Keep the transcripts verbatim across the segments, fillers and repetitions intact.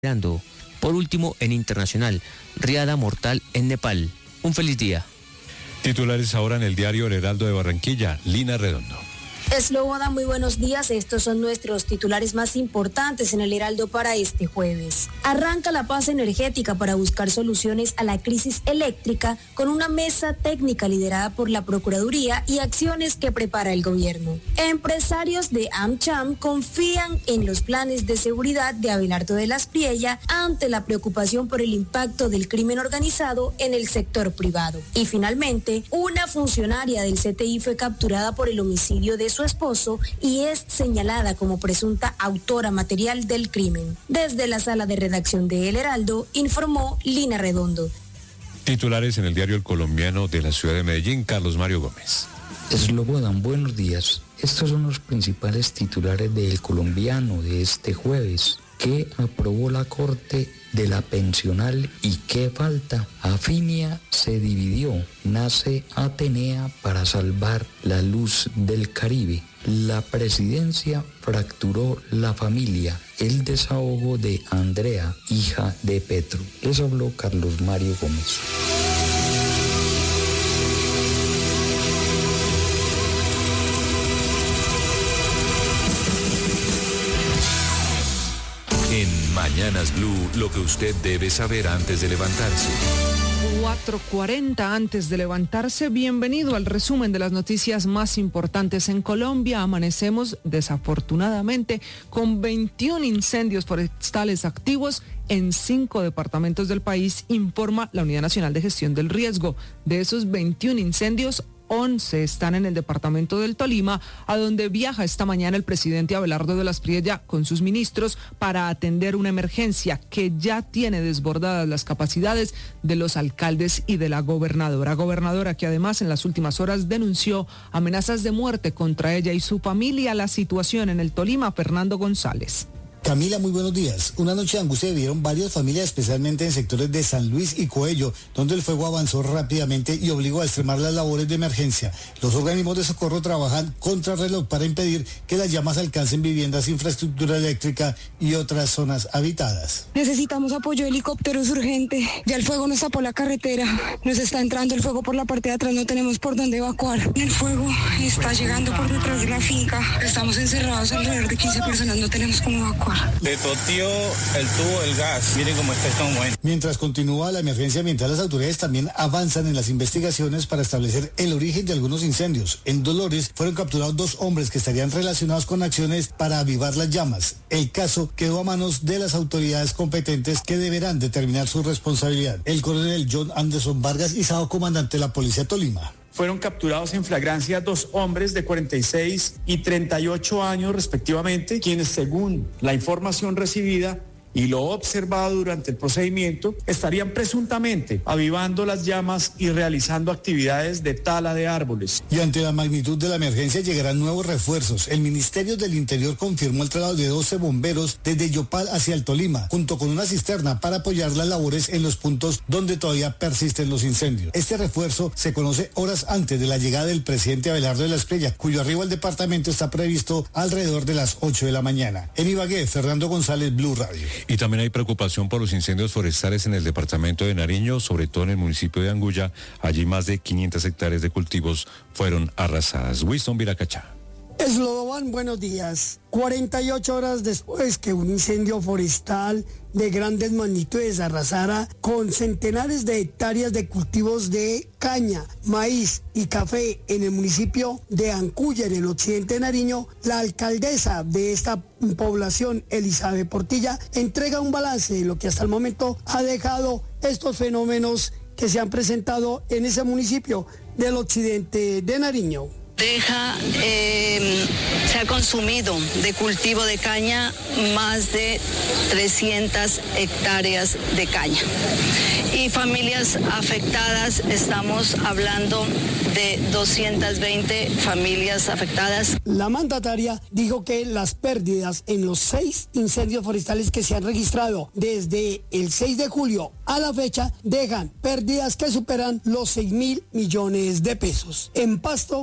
Por último, en internacional, riada mortal en Nepal. Un feliz día. Titulares ahora en el diario El Heraldo de Barranquilla, Lina Redondo. Sloboda, muy buenos días. Estos son nuestros titulares más importantes en el Heraldo para este jueves. Arranca la paz energética para buscar soluciones a la crisis eléctrica con una mesa técnica liderada por la Procuraduría y acciones que prepara el gobierno. Empresarios de AmCham confían en los planes de seguridad de Abelardo de la Espriella ante la preocupación por el impacto del crimen organizado en el sector privado. Y finalmente, una funcionaria del C T I fue capturada por el homicidio de su esposo y es señalada como presunta autora material del crimen. Desde la sala de redacción de El Heraldo, informó Lina Redondo. Titulares en el diario El Colombiano de la ciudad de Medellín, Carlos Mario Gómez. Sloboda, buenos días. Estos son los principales titulares de El Colombiano de este jueves. ¿Qué aprobó la Corte de la Pensional y qué falta? Afinia se dividió, nace Atenea para salvar la luz del Caribe. La presidencia fracturó la familia. El desahogo de Andrea, hija de Petro. Les habló Carlos Mario Gómez. En Mañanas Blue, lo que usted debe saber antes de levantarse. cuatro cuarenta antes de levantarse. Bienvenido al resumen de las noticias más importantes en Colombia. Amanecemos desafortunadamente con veintiún incendios forestales activos en cinco departamentos del país, informa la Unidad Nacional de Gestión del Riesgo. De esos veintiún incendios, once están en el departamento del Tolima, a donde viaja esta mañana el presidente Abelardo de la Espriella con sus ministros para atender una emergencia que ya tiene desbordadas las capacidades de los alcaldes y de la gobernadora. Gobernadora que además en las últimas horas denunció amenazas de muerte contra ella y su familia. La situación en el Tolima, Fernando González. Camila, muy buenos días. Una noche de angustia vivieron varias familias, especialmente en sectores de San Luis y Coello, donde el fuego avanzó rápidamente y obligó a extremar las labores de emergencia. Los organismos de socorro trabajan contra reloj para impedir que las llamas alcancen viviendas, infraestructura eléctrica y otras zonas habitadas. Necesitamos apoyo de helicópteros urgente. Ya el fuego nos tapó la carretera. Nos está entrando el fuego por la parte de atrás. No tenemos por dónde evacuar. El fuego está llegando por detrás de la finca. Estamos encerrados alrededor de quince personas. No tenemos cómo evacuar. Le toteó el tubo del gas. Miren cómo está esto bueno. Mientras continúa la emergencia ambiental, las autoridades también avanzan en las investigaciones para establecer el origen de algunos incendios. En Dolores fueron capturados dos hombres que estarían relacionados con acciones para avivar las llamas. El caso quedó a manos de las autoridades competentes que deberán determinar su responsabilidad. El coronel John Anderson Vargas Izao, comandante de la Policía Tolima. Fueron capturados en flagrancia dos hombres de cuarenta y seis y treinta y ocho años respectivamente, quienes según la información recibida y lo observado durante el procedimiento, estarían presuntamente avivando las llamas y realizando actividades de tala de árboles. Y ante la magnitud de la emergencia llegarán nuevos refuerzos. El Ministerio del Interior confirmó el traslado de doce bomberos desde Yopal hacia el Tolima, junto con una cisterna para apoyar las labores en los puntos donde todavía persisten los incendios. Este refuerzo se conoce horas antes de la llegada del presidente Abelardo de la Espriella, cuyo arribo al departamento está previsto alrededor de las ocho de la mañana. En Ibagué, Fernando González, Blue Radio. Y también hay preocupación por los incendios forestales en el departamento de Nariño, sobre todo en el municipio de Anguya. Allí más de quinientas hectáreas de cultivos fueron arrasadas. Winston Viracachá. Slobodan, buenos días. cuarenta y ocho horas después que un incendio forestal de grandes magnitudes arrasara con centenares de hectáreas de cultivos de caña, maíz y café en el municipio de Ancuya, en el occidente de Nariño, la alcaldesa de esta población, Elizabeth Portilla, entrega un balance de lo que hasta el momento ha dejado estos fenómenos que se han presentado en ese municipio del occidente de Nariño. Deja, eh, se ha consumido de cultivo de caña más de trescientas hectáreas de caña. Y familias afectadas, estamos hablando de doscientas veinte familias afectadas. La mandataria dijo que las pérdidas en los seis incendios forestales que se han registrado desde el seis de julio a la fecha dejan pérdidas que superan los seis mil millones de pesos. En Pasto, Winston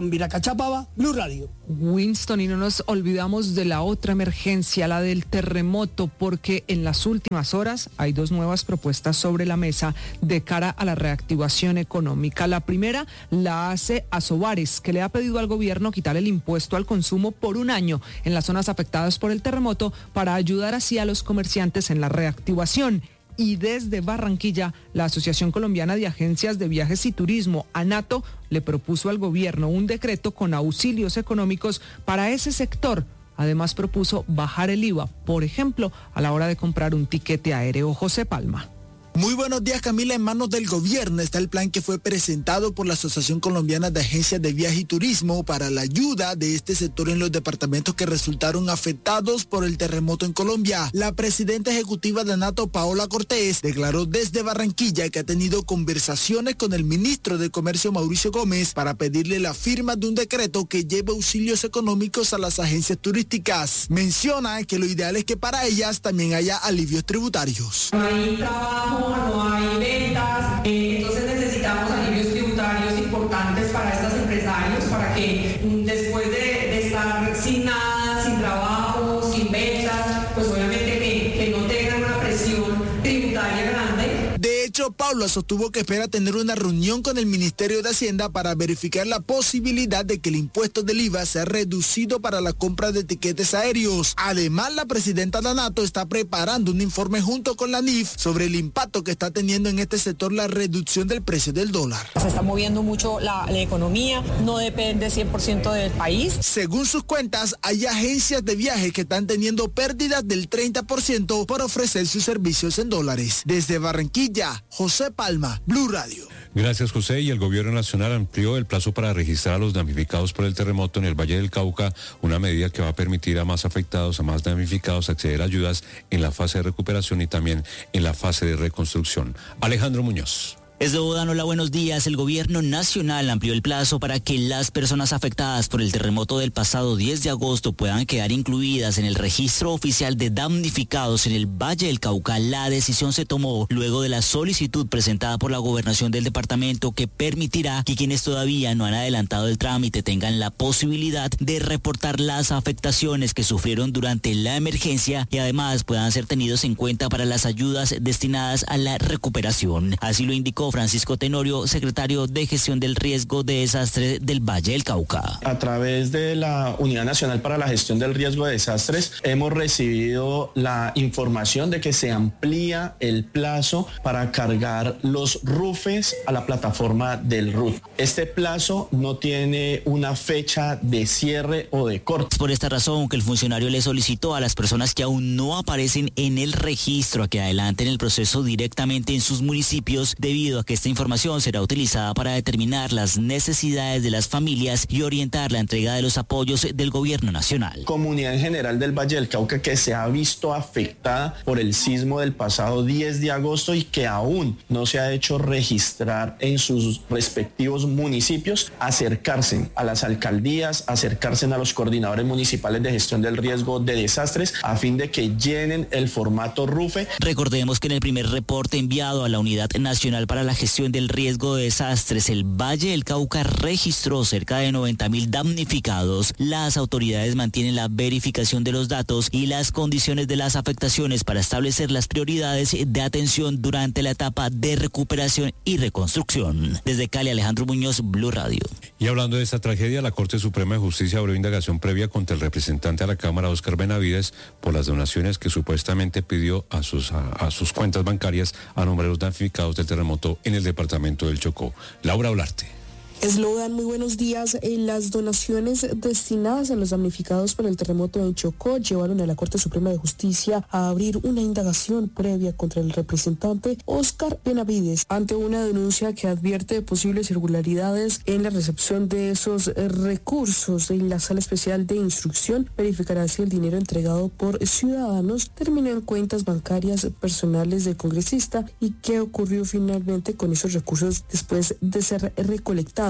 con Viracachapaba, Blue Radio. Winston, y no nos olvidamos de la otra emergencia, la del terremoto, porque en las últimas horas hay dos nuevas propuestas sobre la mesa de cara a la reactivación económica. La primera la hace Asobares, que le ha pedido al gobierno quitar el impuesto al consumo por un año en las zonas afectadas por el terremoto para ayudar así a los comerciantes en la reactivación. Y desde Barranquilla, la Asociación Colombiana de Agencias de Viajes y Turismo, ANATO, le propuso al gobierno un decreto con auxilios económicos para ese sector. Además propuso bajar el I V A, por ejemplo, a la hora de comprar un tiquete aéreo. José Palma. Muy buenos días, Camila. En manos del gobierno está el plan que fue presentado por la Asociación Colombiana de Agencias de Viaje y Turismo para la ayuda de este sector en los departamentos que resultaron afectados por el terremoto en Colombia. La presidenta ejecutiva de ANATO, Paola Cortés, declaró desde Barranquilla que ha tenido conversaciones con el ministro de Comercio, Mauricio Gómez, para pedirle la firma de un decreto que lleve auxilios económicos a las agencias turísticas. Menciona que lo ideal es que para ellas también haya alivios tributarios. No hay trabajo, no hay ventas, eh, entonces necesitamos alivios tributarios importantes para estos empresarios, para que después de, de estar sin nada, sin trabajo, sin ventas, pues obviamente que, que no tengan una presión tributaria grande. De hecho, Paula sostuvo que espera tener una reunión con el Ministerio de Hacienda para verificar la posibilidad de que el impuesto del I V A sea reducido para la compra de tiquetes aéreos. Además, la presidenta de ANATO está preparando un informe junto con la N I F sobre el impacto que está teniendo en este sector la reducción del precio del dólar. Se está moviendo mucho la, la economía, no depende cien por ciento del país. Según sus cuentas, hay agencias de viajes que están teniendo pérdidas del treinta por ciento por ofrecer sus servicios en dólares. Desde Barranquilla, José Palma, Blue Radio. Gracias, José. Y el gobierno nacional amplió el plazo para registrar a los damnificados por el terremoto en el Valle del Cauca, una medida que va a permitir a más afectados, a más damnificados acceder a ayudas en la fase de recuperación y también en la fase de reconstrucción. Alejandro Muñoz. Eslobodan, hola, buenos días. El gobierno nacional amplió el plazo para que las personas afectadas por el terremoto del pasado diez de agosto puedan quedar incluidas en el registro oficial de damnificados en el Valle del Cauca. La decisión se tomó luego de la solicitud presentada por la gobernación del departamento que permitirá que quienes todavía no han adelantado el trámite tengan la posibilidad de reportar las afectaciones que sufrieron durante la emergencia y además puedan ser tenidos en cuenta para las ayudas destinadas a la recuperación. Así lo indicó Francisco Tenorio, secretario de Gestión del Riesgo de Desastres del Valle del Cauca. A través de la Unidad Nacional para la Gestión del Riesgo de Desastres hemos recibido la información de que se amplía el plazo para cargar los rufes a la plataforma del R U T. Este plazo no tiene una fecha de cierre o de corte. Por esta razón que el funcionario le solicitó a las personas que aún no aparecen en el registro a que adelanten el proceso directamente en sus municipios, debido a que esta información será utilizada para determinar las necesidades de las familias y orientar la entrega de los apoyos del gobierno nacional. Comunidad en general del Valle del Cauca que se ha visto afectada por el sismo del pasado diez de agosto y que aún no se ha hecho registrar en sus respectivos municipios, acercarse a las alcaldías, acercarse a los coordinadores municipales de gestión del riesgo de desastres a fin de que llenen el formato RUFE. Recordemos que en el primer reporte enviado a la Unidad Nacional para la Gestión del Riesgo de Desastres, el Valle del Cauca registró cerca de noventa mil damnificados. Las autoridades mantienen la verificación de los datos y las condiciones de las afectaciones para establecer las prioridades de atención durante la etapa de recuperación y reconstrucción. Desde Cali, Alejandro Muñoz, Blue Radio. Y hablando de esta tragedia, la Corte Suprema de Justicia abrió indagación previa contra el representante a la Cámara, Óscar Benavides, por las donaciones que supuestamente pidió a sus, a, a sus cuentas bancarias a nombre de los damnificados del terremoto en el departamento del Chocó. Laura Olarte. Eslogan, muy buenos días. Las donaciones destinadas a los damnificados por el terremoto en Chocó llevaron a la Corte Suprema de Justicia a abrir una indagación previa contra el representante Óscar Benavides ante una denuncia que advierte de posibles irregularidades en la recepción de esos recursos. En la Sala Especial de Instrucción verificará si el dinero entregado por ciudadanos terminó en cuentas bancarias personales del congresista y qué ocurrió finalmente con esos recursos después de ser recolectados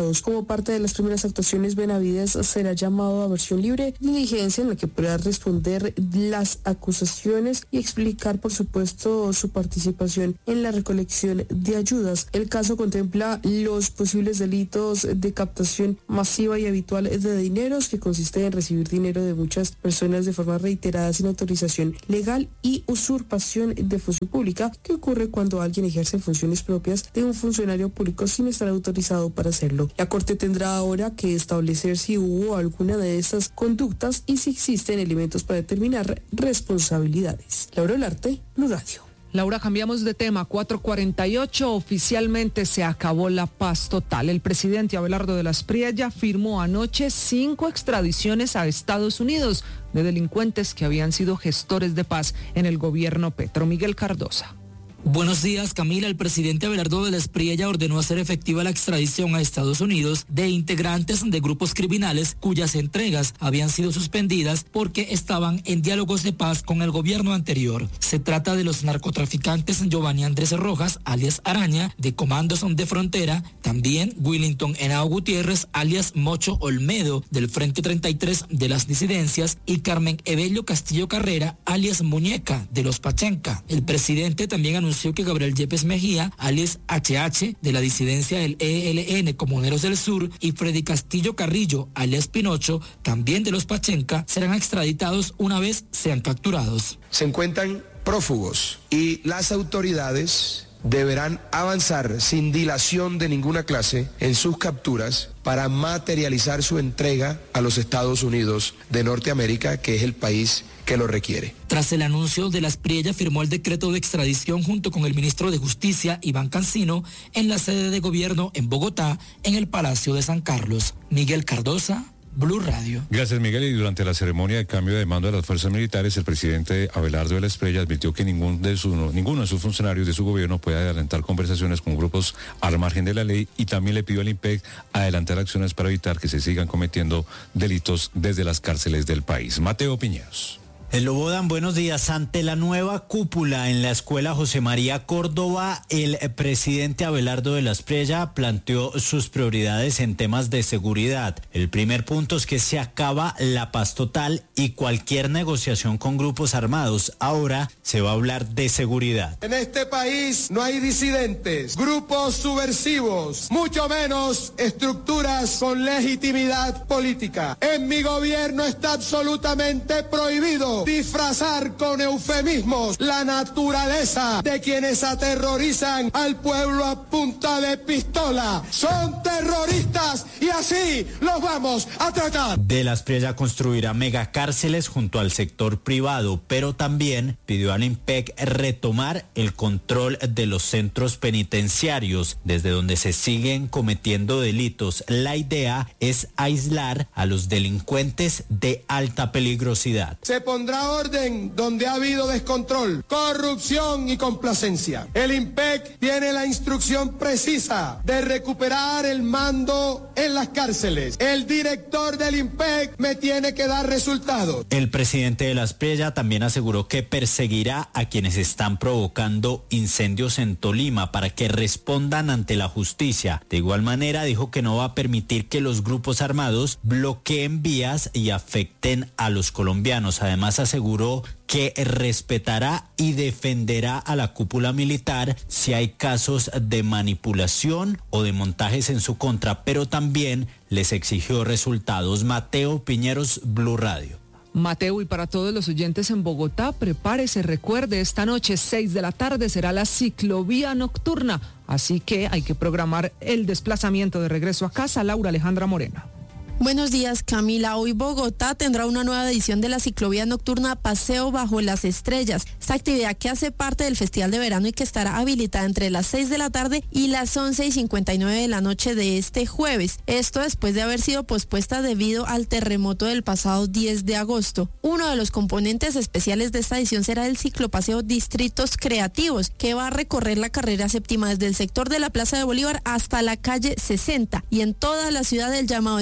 afectados. Como parte de las primeras actuaciones, Benavides será llamado a versión libre, diligencia en la que podrá responder las acusaciones y explicar, por supuesto, su participación en la recolección de ayudas. El caso contempla los posibles delitos de captación masiva y habitual de dineros, que consiste en recibir dinero de muchas personas de forma reiterada sin autorización legal, y usurpación de función pública, que ocurre cuando alguien ejerce funciones propias de un funcionario público sin estar autorizado para hacerlo. La Corte tendrá ahora que establecer si hubo alguna de estas conductas y si existen elementos para determinar responsabilidades. Laura Olarte, Blue Radio. Laura, cambiamos de tema. cuatro cuarenta y ocho, oficialmente se acabó la paz total. El presidente Abelardo de la Espriella firmó anoche cinco extradiciones a Estados Unidos de delincuentes que habían sido gestores de paz en el gobierno Petro. Miguel Cardosa. Buenos días, Camila. El presidente Abelardo de la Espriella ordenó hacer efectiva la extradición a Estados Unidos de integrantes de grupos criminales cuyas entregas habían sido suspendidas porque estaban en diálogos de paz con el gobierno anterior. Se trata de los narcotraficantes Giovanni Andrés Rojas, alias Araña, de Comandos de Frontera, también Willington Henao Gutiérrez, alias Mocho Olmedo, del Frente treinta y tres de las disidencias, y Carmen Evelio Castillo Carrera, alias Muñeca, de los Pachenca. El presidente también anunció anunció que Gabriel Yepes Mejía, alias H H, de la disidencia del E L N Comuneros del Sur, y Freddy Castillo Carrillo, alias Pinocho, también de los Pachenca, serán extraditados una vez sean capturados. Se encuentran prófugos y las autoridades deberán avanzar sin dilación de ninguna clase en sus capturas para materializar su entrega a los Estados Unidos de Norteamérica, que es el país que lo requiere. Tras el anuncio de la Espriella, firmó el decreto de extradición junto con el ministro de Justicia, Iván Cancino, en la sede de gobierno en Bogotá, en el Palacio de San Carlos. Miguel Cardosa, Blue Radio. Gracias, Miguel. Y durante la ceremonia de cambio de mando de las fuerzas militares, el presidente Abelardo de la Espriella advirtió que ningún de su, no, ninguno de sus funcionarios de su gobierno puede adelantar conversaciones con grupos al margen de la ley, y también le pidió al IMPEC adelantar acciones para evitar que se sigan cometiendo delitos desde las cárceles del país. Mateo Piñeros. El Lobodan, buenos días. Ante la nueva cúpula en la escuela José María Córdoba, el presidente Abelardo de la Espriella planteó sus prioridades en temas de seguridad. El primer punto es que se acaba la paz total y cualquier negociación con grupos armados. Ahora se va a hablar de seguridad. En este país no hay disidentes, grupos subversivos, mucho menos estructuras con legitimidad política. En mi gobierno está absolutamente prohibido disfrazar con eufemismos la naturaleza de quienes aterrorizan al pueblo a punta de pistola. Son terroristas y así los vamos a tratar. De la Espriella construirá megacárceles junto al sector privado, pero también pidió al IMPEC retomar el control de los centros penitenciarios, desde donde se siguen cometiendo delitos. La idea es aislar a los delincuentes de alta peligrosidad. Se pondrá orden donde ha habido descontrol, corrupción y complacencia. El IMPEC tiene la instrucción precisa de recuperar el mando en las cárceles. El director del IMPEC me tiene que dar resultados. El presidente de la Espriella también aseguró que perseguirá a quienes están provocando incendios en Tolima para que respondan ante la justicia. De igual manera, dijo que no va a permitir que los grupos armados bloqueen vías y afecten a los colombianos. Además, aseguró que respetará y defenderá a la cúpula militar si hay casos de manipulación o de montajes en su contra, pero también les exigió resultados. Mateo Piñeros, Blue Radio. Mateo, y para todos los oyentes en Bogotá, prepárese, recuerde, esta noche, seis de la tarde, será la ciclovía nocturna, así que hay que programar el desplazamiento de regreso a casa. Laura Alejandra Moreno. Buenos días, Camila. Hoy Bogotá tendrá una nueva edición de la ciclovía nocturna Paseo Bajo las Estrellas. Esta actividad, que hace parte del Festival de Verano y que estará habilitada entre las seis de la tarde y las once y cincuenta y nueve de la noche de este jueves. Esto después de haber sido pospuesta debido al terremoto del pasado diez de agosto. Uno de los componentes especiales de esta edición será el ciclopaseo Distritos Creativos, que va a recorrer la carrera séptima desde el sector de la Plaza de Bolívar hasta la calle sesenta. Y en toda la ciudad el llamado es a planear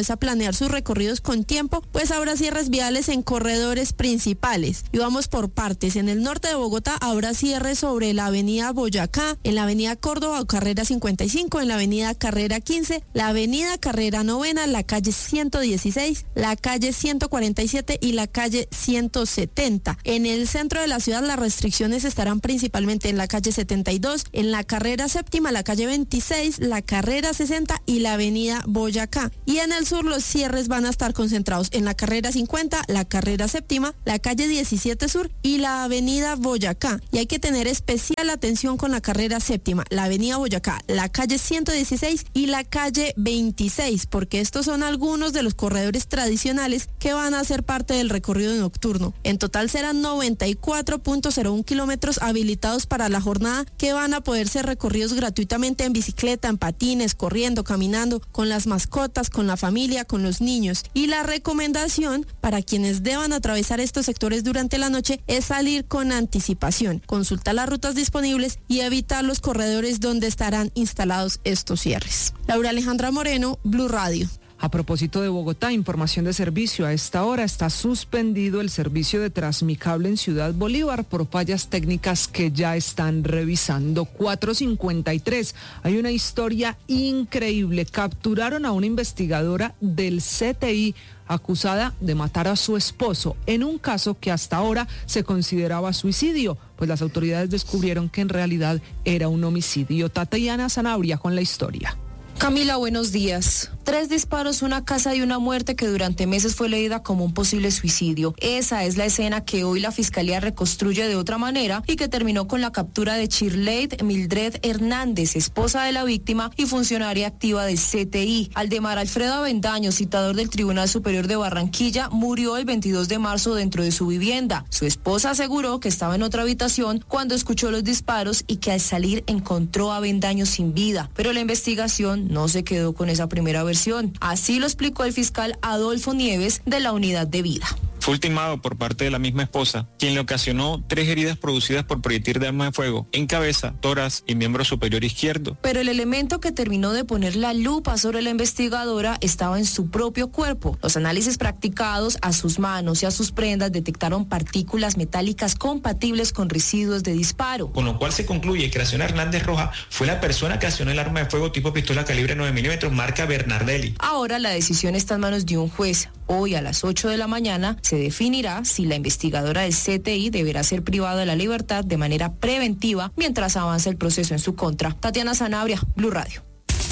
planear sus recorridos con tiempo, pues habrá cierres viales en corredores principales. Y vamos por partes. En el norte de Bogotá habrá cierres sobre la avenida Boyacá, en la avenida Córdoba o Carrera cincuenta y cinco, en la avenida Carrera quince, la avenida Carrera novena, la calle ciento dieciséis, la calle ciento cuarenta y siete y la calle ciento setenta. En el centro de la ciudad las restricciones estarán principalmente en la calle setenta y dos, en la Carrera séptima, la calle veintiséis, la Carrera sesenta y la avenida Boyacá. Y en el sur los cierres van a estar concentrados en la Carrera cincuenta, la Carrera séptima, la calle diecisiete sur y la avenida Boyacá. Y hay que tener especial atención con la Carrera séptima, la avenida Boyacá, la calle ciento dieciséis y la calle veintiséis, porque estos son algunos de los corredores tradicionales que van a ser parte del recorrido nocturno. En total serán noventa y cuatro punto cero uno kilómetros habilitados para la jornada, que van a poder ser recorridos gratuitamente en bicicleta, en patines, corriendo, caminando, con las mascotas, con la familia, con los niños. Y la recomendación para quienes deban atravesar estos sectores durante la noche es salir con anticipación, consultar las rutas disponibles y evitar los corredores donde estarán instalados estos cierres. Laura Alejandra Moreno, Blue Radio. A propósito de Bogotá, información de servicio. A esta hora está suspendido el servicio de Transmicable en Ciudad Bolívar por fallas técnicas que ya están revisando. cuatro cincuenta y tres. Hay una historia increíble. Capturaron a una investigadora del C T I acusada de matar a su esposo en un caso que hasta ahora se consideraba suicidio, pues las autoridades descubrieron que en realidad era un homicidio. Tatiana Zanabria con la historia. Camila, buenos días. Tres disparos, una casa y una muerte que durante meses fue leída como un posible suicidio. Esa es la escena que hoy la Fiscalía reconstruye de otra manera y que terminó con la captura de Shirley Mildred Hernández, esposa de la víctima y funcionaria activa del C T I. Aldemar Alfredo Avendaño, citador del Tribunal Superior de Barranquilla, murió el veintidós de marzo dentro de su vivienda. Su esposa aseguró que estaba en otra habitación cuando escuchó los disparos y que al salir encontró a Avendaño sin vida. Pero la investigación no se quedó con esa primera versión. Así lo explicó el fiscal Adolfo Nieves de la Unidad de Vida. Fue ultimado por parte de la misma esposa, quien le ocasionó tres heridas producidas por proyectil de arma de fuego en cabeza, tórax y miembro superior izquierdo. Pero el elemento que terminó de poner la lupa sobre la investigadora estaba en su propio cuerpo. Los análisis practicados a sus manos y a sus prendas detectaron partículas metálicas compatibles con residuos de disparo. Con lo cual se concluye que Graciela Hernández Roja fue la persona que accionó el arma de fuego tipo pistola calibre nueve milímetros marca Bernardelli. Ahora la decisión está en manos de un juez. Hoy a las ocho de la mañana se definirá si la investigadora del C T I deberá ser privada de la libertad de manera preventiva mientras avanza el proceso en su contra. Tatiana Zanabria, Blue Radio.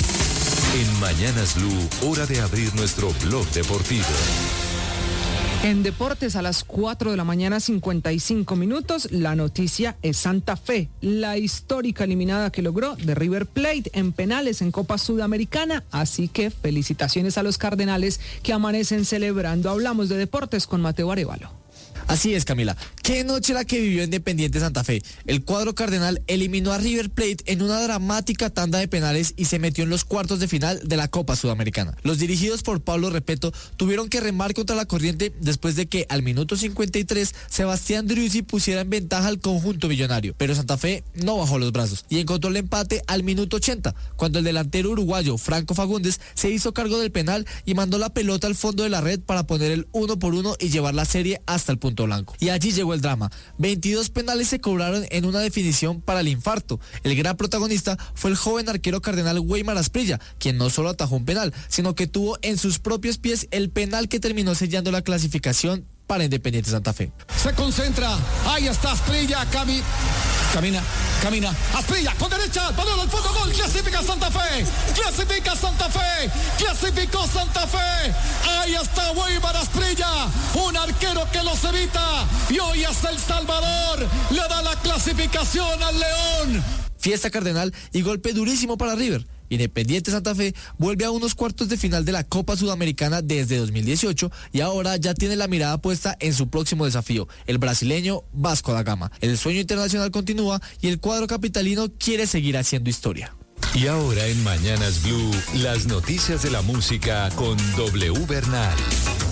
En Mañanas Blue, hora de abrir nuestro blog deportivo. En deportes a las cuatro de la mañana, cincuenta y cinco minutos, la noticia es Santa Fe, la histórica eliminada que logró de River Plate en penales en Copa Sudamericana, así que felicitaciones a los Cardenales que amanecen celebrando. Hablamos de deportes con Mateo Arevalo. Así es, Camila. Qué noche la que vivió Independiente Santa Fe. El cuadro cardenal eliminó a River Plate en una dramática tanda de penales y se metió en los cuartos de final de la Copa Sudamericana. Los dirigidos por Pablo Repeto tuvieron que remar contra la corriente después de que al minuto cincuenta y tres Sebastián Driussi pusiera en ventaja al conjunto millonario. Pero Santa Fe no bajó los brazos y encontró el empate al minuto ochenta, cuando el delantero uruguayo Franco Fagundes se hizo cargo del penal y mandó la pelota al fondo de la red para poner el uno por uno y llevar la serie hasta el punto blanco. Y allí llegó el drama. veintidós penales se cobraron en una definición para el infarto. El gran protagonista fue el joven arquero cardenal Weimar Asprilla, quien no solo atajó un penal, sino que tuvo en sus propios pies el penal que terminó sellando la clasificación para Independiente Santa Fe. Se concentra, ahí está Asprilla, Cami, camina, camina, Asprilla con derecha, balón al fondo, gol, clasifica Santa Fe, clasifica Santa Fe, clasificó Santa Fe, ahí está Weimar Asprilla, un arquero que los evita, y hoy hasta El Salvador le da la clasificación al León. Fiesta cardenal y golpe durísimo para River. Independiente Santa Fe vuelve a unos cuartos de final de la Copa Sudamericana desde dos mil dieciocho y ahora ya tiene la mirada puesta en su próximo desafío, el brasileño Vasco da Gama. El sueño internacional continúa y el cuadro capitalino quiere seguir haciendo historia. Y ahora en Mañanas Blue, las noticias de la música con W Bernal.